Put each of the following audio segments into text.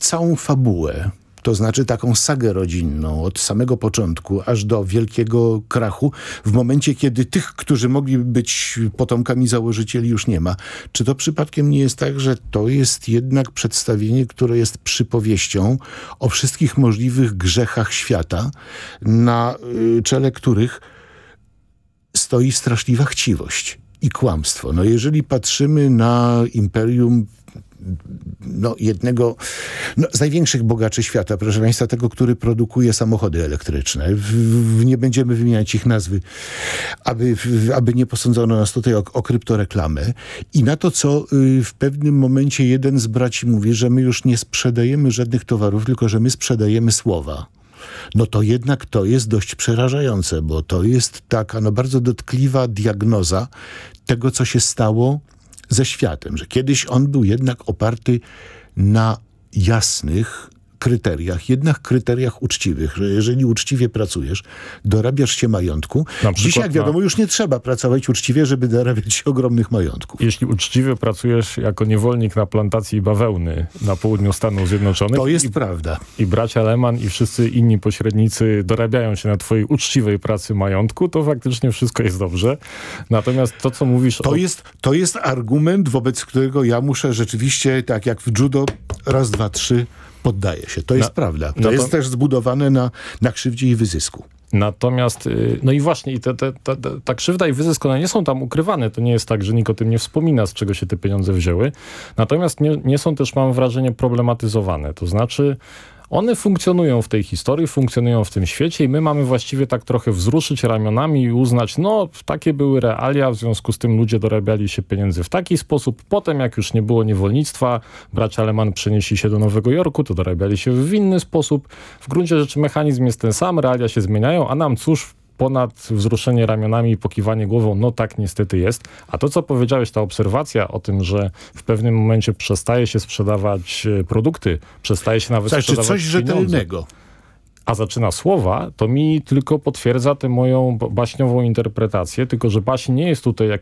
całą fabułę, to znaczy taką sagę rodzinną od samego początku aż do wielkiego krachu, w momencie, kiedy tych, którzy mogliby być potomkami założycieli, już nie ma. Czy to przypadkiem nie jest tak, że to jest jednak przedstawienie, które jest przypowieścią o wszystkich możliwych grzechach świata, na czele których stoi straszliwa chciwość i kłamstwo. No jeżeli patrzymy na imperium jednego z największych bogaczy świata, proszę Państwa, tego, który produkuje samochody elektryczne. Nie będziemy wymieniać ich nazwy, aby nie posądzono nas tutaj o kryptoreklamę. I na to, co w pewnym momencie jeden z braci mówi, że my już nie sprzedajemy żadnych towarów, tylko że my sprzedajemy słowa. No to jednak to jest dość przerażające, bo to jest taka bardzo dotkliwa diagnoza tego, co się stało ze światem, że kiedyś on był jednak oparty na jasnych kryteriach, jednak kryteriach uczciwych, że jeżeli uczciwie pracujesz, dorabiasz się majątku. Dzisiaj, jak wiadomo, już nie trzeba pracować uczciwie, żeby dorabiać się ogromnych majątków. Jeśli uczciwie pracujesz jako niewolnik na plantacji bawełny na południu Stanów Zjednoczonych. To jest prawda. I bracia Lehman i wszyscy inni pośrednicy dorabiają się na twojej uczciwej pracy majątku, to faktycznie wszystko jest dobrze. Natomiast to, co mówisz... To jest argument, wobec którego ja muszę rzeczywiście, tak jak w judo, raz, dwa, trzy, poddaje się. To jest prawda. To jest też zbudowane na krzywdzie i wyzysku. Natomiast, no i właśnie, ta krzywda i wyzysk, one nie są tam ukrywane. To nie jest tak, że nikt o tym nie wspomina, z czego się te pieniądze wzięły. Natomiast nie są też, mam wrażenie, problematyzowane. To znaczy, one funkcjonują w tej historii, funkcjonują w tym świecie i my mamy właściwie tak trochę wzruszyć ramionami i uznać, takie były realia, w związku z tym ludzie dorabiali się pieniędzy w taki sposób. Potem, jak już nie było niewolnictwa, bracia Lehman przenieśli się do Nowego Jorku, to dorabiali się w inny sposób. W gruncie rzeczy mechanizm jest ten sam, realia się zmieniają, a nam cóż, ponad wzruszenie ramionami i pokiwanie głową, tak niestety jest. A to, co powiedziałeś, ta obserwacja o tym, że w pewnym momencie przestaje się sprzedawać produkty, przestaje się nawet sprzedawać coś rzetelnego. A zaczyna słowa, to mi tylko potwierdza tę moją baśniową interpretację, tylko że baśń nie jest tutaj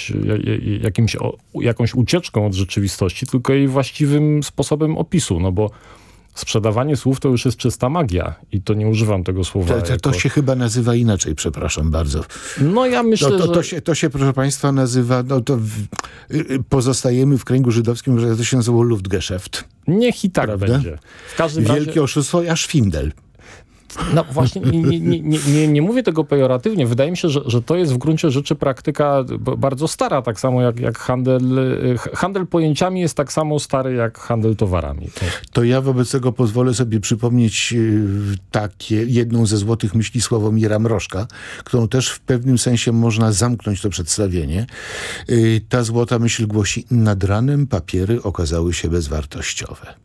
jakąś ucieczką od rzeczywistości, tylko jej właściwym sposobem opisu, bo sprzedawanie słów to już jest czysta magia i to nie używam tego słowa. To się chyba nazywa inaczej, przepraszam bardzo. Ja myślę, to się, proszę Państwa, nazywa, pozostajemy w kręgu żydowskim, że to się nazywało Luftgeschäft. Niech i tak prawda? Będzie. W każdym razie... Wielkie oszustwo, a szwindel. Właśnie nie mówię tego pejoratywnie. Wydaje mi się, że to jest w gruncie rzeczy praktyka bardzo stara, tak samo jak handel pojęciami jest tak samo stary jak handel towarami. To ja wobec tego pozwolę sobie przypomnieć jedną ze złotych myśli Sławomira Mrożka, którą też w pewnym sensie można zamknąć to przedstawienie. Ta złota myśl głosi: nad ranem papiery okazały się bezwartościowe.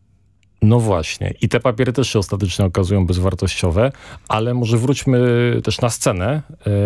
No właśnie. I te papiery też się ostatecznie okazują bezwartościowe, ale może wróćmy też na scenę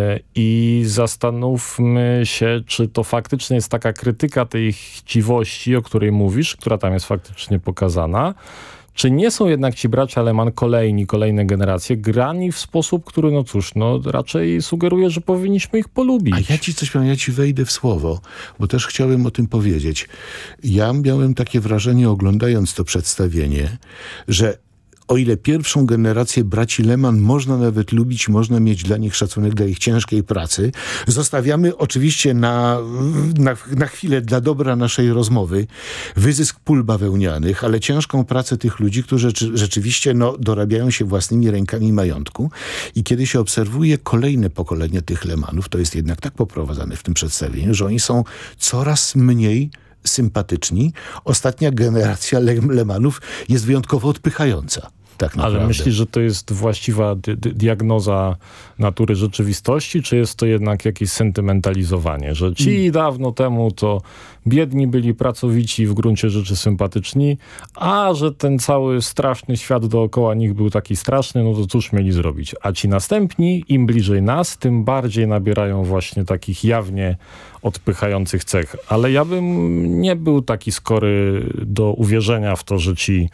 i zastanówmy się, czy to faktycznie jest taka krytyka tej chciwości, o której mówisz, która tam jest faktycznie pokazana, czy nie są jednak ci bracia Lehman kolejne generacje grani w sposób, który raczej sugeruje, że powinniśmy ich polubić. A ja ci coś powiem, ja ci wejdę w słowo, bo też chciałem o tym powiedzieć. Ja miałem takie wrażenie, oglądając to przedstawienie, że o ile pierwszą generację braci Lehman można nawet lubić, można mieć dla nich szacunek, dla ich ciężkiej pracy, zostawiamy oczywiście na chwilę dla dobra naszej rozmowy wyzysk pól bawełnianych, ale ciężką pracę tych ludzi, którzy rzeczywiście dorabiają się własnymi rękami majątku. I kiedy się obserwuje kolejne pokolenia tych Lehmanów, to jest jednak tak poprowadzane w tym przedstawieniu, że oni są coraz mniej sympatyczni. Ostatnia generacja Lehmanów jest wyjątkowo odpychająca. Tak naprawdę. Ale myślisz, że to jest właściwa diagnoza natury rzeczywistości, czy jest to jednak jakieś sentymentalizowanie, że ci dawno temu to biedni byli, pracowici, w gruncie rzeczy sympatyczni, a że ten cały straszny świat dookoła nich był taki straszny, to cóż mieli zrobić? A ci następni, im bliżej nas, tym bardziej nabierają właśnie takich jawnie odpychających cech. Ale ja bym nie był taki skory do uwierzenia w to, że ci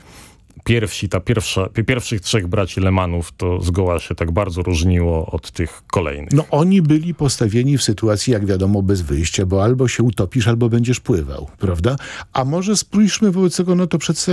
pierwszych trzech braci Lehmanów to zgoła się tak bardzo różniło od tych kolejnych. Oni byli postawieni w sytuacji, jak wiadomo, bez wyjścia, bo albo się utopisz, albo będziesz pływał, prawda? A może spójrzmy wobec tego to przedstawienie